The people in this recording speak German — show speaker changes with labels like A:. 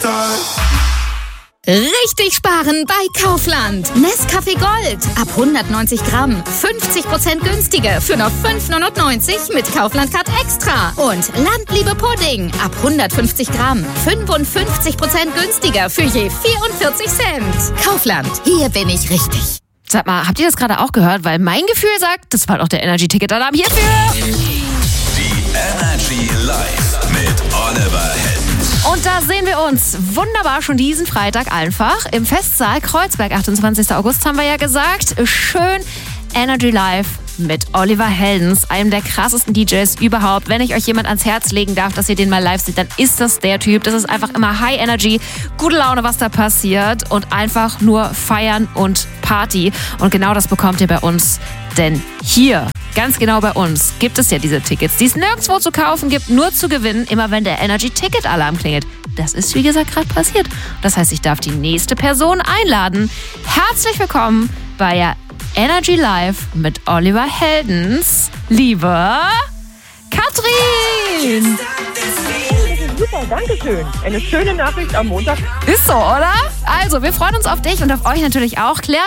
A: Richtig sparen bei Kaufland. Nescafé Gold ab 190 Gramm. 50% günstiger für nur 5,99 mit Kaufland Card Extra. Und Landliebe Pudding ab 150 Gramm. 55% günstiger für je 44 Cent. Kaufland, hier bin ich richtig.
B: Sag mal, habt ihr das gerade auch gehört? Weil mein Gefühl sagt, das war doch der Energy-Ticket-Alarm hierfür.
C: Die Energy Live mit Oliver Heldens.
B: Und da sehen wir uns wunderbar schon diesen Freitag einfach im Festsaal Kreuzberg, 28. August haben wir ja gesagt. Schön Energy Live mit Oliver Heldens, einem der krassesten DJs überhaupt. Wenn ich euch jemand ans Herz legen darf, dass ihr den mal live seht, dann ist das der Typ. Das ist einfach immer High Energy, gute Laune, was da passiert und einfach nur feiern und Party. Und genau das bekommt ihr bei uns, denn hier, ganz genau bei uns, gibt es ja diese Tickets, die es nirgendwo zu kaufen gibt, nur zu gewinnen, immer wenn der Energy-Ticket-Alarm klingelt. Das ist, wie gesagt, gerade passiert. Das heißt, ich darf die nächste Person einladen. Herzlich willkommen bei Energy Live mit Oliver Heldens, liebe Katrin.
D: Super, danke schön. Eine schöne Nachricht am Montag.
B: Ist so, oder? Also, wir freuen uns auf dich und auf euch natürlich auch. Klärt